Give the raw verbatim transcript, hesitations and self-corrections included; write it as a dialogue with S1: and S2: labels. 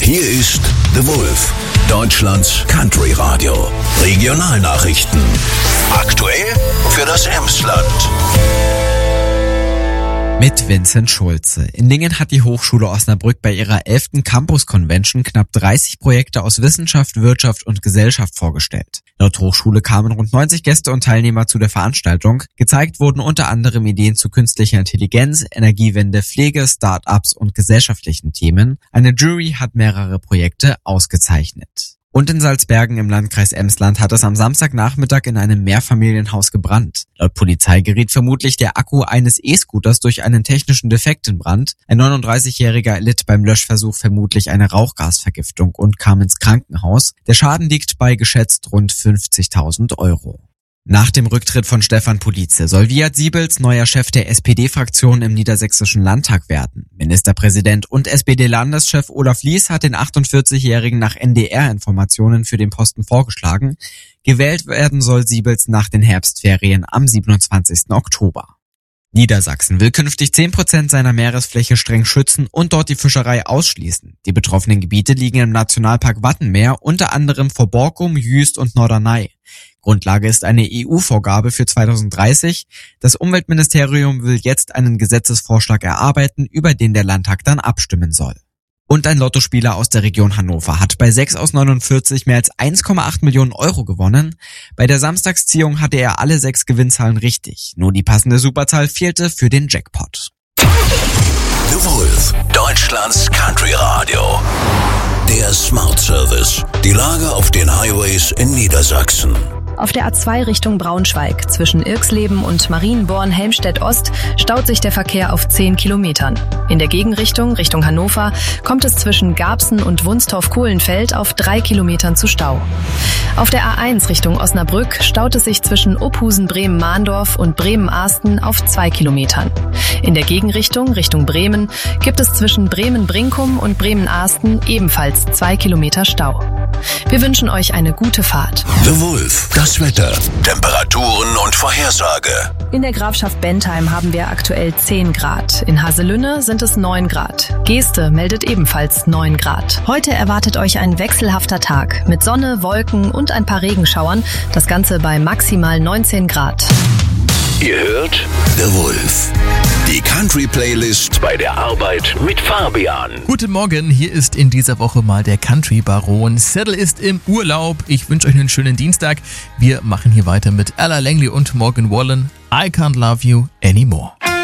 S1: Hier ist The Wolf, Deutschlands Country Radio. Regionalnachrichten. Aktuell für das Emsland.
S2: Mit Vincent Schulze. In Lingen hat die Hochschule Osnabrück bei ihrer elften Campus Convention knapp dreißig Projekte aus Wissenschaft, Wirtschaft und Gesellschaft vorgestellt. Laut Hochschule kamen rund neunzig Gäste und Teilnehmer zu der Veranstaltung. Gezeigt wurden unter anderem Ideen zu künstlicher Intelligenz, Energiewende, Pflege, Start-ups und gesellschaftlichen Themen. Eine Jury hat mehrere Projekte ausgezeichnet. Und in Salzbergen im Landkreis Emsland hat es am Samstagnachmittag in einem Mehrfamilienhaus gebrannt. Laut Polizei geriet vermutlich der Akku eines E-Scooters durch einen technischen Defekt in Brand. Ein neununddreißigjähriger erlitt beim Löschversuch vermutlich eine Rauchgasvergiftung und kam ins Krankenhaus. Der Schaden liegt bei geschätzt rund fünfzigtausend Euro. Nach dem Rücktritt von Stefan Politze soll Wiat Siebels neuer Chef der S P D-Fraktion im Niedersächsischen Landtag werden. Ministerpräsident und S P D-Landeschef Olaf Lies hat den achtundvierzigjährigen nach N D R-Informationen für den Posten vorgeschlagen. Gewählt werden soll Siebels nach den Herbstferien am siebenundzwanzigsten Oktober. Niedersachsen will künftig zehn Prozent seiner Meeresfläche streng schützen und dort die Fischerei ausschließen. Die betroffenen Gebiete liegen im Nationalpark Wattenmeer, unter anderem vor Borkum, Jüst und Norderney. Grundlage ist eine E U-Vorgabe für zweitausenddreißig. Das Umweltministerium will jetzt einen Gesetzesvorschlag erarbeiten, über den der Landtag dann abstimmen soll. Und ein Lottospieler aus der Region Hannover hat bei sechs aus neunundvierzig mehr als eins Komma acht Millionen Euro gewonnen. Bei der Samstagsziehung hatte er alle sechs Gewinnzahlen richtig. Nur die passende Superzahl fehlte für den Jackpot.
S1: The Wolf, Deutschlands Country Radio. Der Smart Service. Die Lage auf den Highways in Niedersachsen.
S3: Auf der A zwei Richtung Braunschweig zwischen Irxleben und Marienborn-Helmstedt-Ost staut sich der Verkehr auf zehn Kilometern. In der Gegenrichtung, Richtung Hannover, kommt es zwischen Garbsen und Wunstorf-Kohlenfeld auf drei Kilometern zu Stau. Auf der A eins Richtung Osnabrück staut es sich zwischen Opphusen-Bremen-Mahndorf und Bremen-Ahsten auf zwei Kilometern. In der Gegenrichtung, Richtung Bremen, gibt es zwischen Bremen-Brinkum und Bremen-Ahsten ebenfalls zwei Kilometer Stau. Wir wünschen euch eine gute Fahrt.
S1: The Wolf, das Wetter, Temperaturen und Vorhersage.
S3: In der Grafschaft Bentheim haben wir aktuell zehn Grad. In Haselünne sind es neun Grad. Geeste meldet ebenfalls neun Grad. Heute erwartet euch ein wechselhafter Tag mit Sonne, Wolken und ein paar Regenschauern. Das Ganze bei maximal neunzehn Grad.
S1: Ihr hört The Wolf. Die Country-Playlist bei der Arbeit mit Fabian.
S4: Guten Morgen, hier ist in dieser Woche mal der Country-Baron. Saddle ist im Urlaub. Ich wünsche euch einen schönen Dienstag. Wir machen hier weiter mit Ella Langley und Morgan Wallen. I Can't Love You Anymore.